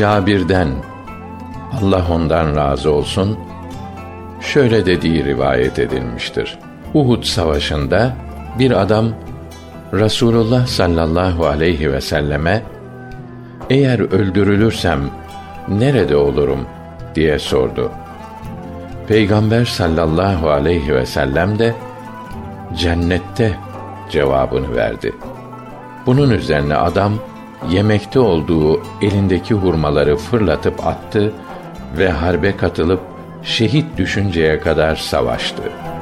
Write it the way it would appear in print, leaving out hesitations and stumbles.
Cabir'den, Allah ondan razı olsun, şöyle dediği rivayet edilmiştir. Uhud savaşında bir adam Resulullah sallallahu aleyhi ve selleme, eğer öldürülürsem nerede olurum diye sordu. Peygamber sallallahu aleyhi ve sellem de cennette cevabını verdi. Bunun üzerine adam yemekte olduğu elindeki hurmaları fırlatıp attı ve harbe katılıp şehit düşünceye kadar savaştı.